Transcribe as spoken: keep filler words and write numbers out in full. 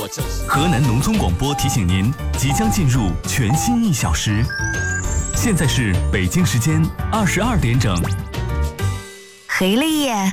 我正是。 河南农村广播提醒您，即将进入全新一小时。现在是北京时间二十二点整。 回来耶！